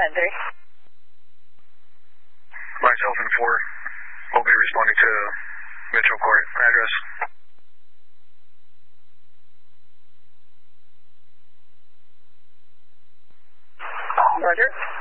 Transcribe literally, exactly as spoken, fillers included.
ten three. Myself and four will be responding to Mitchell Court. Address. Roger.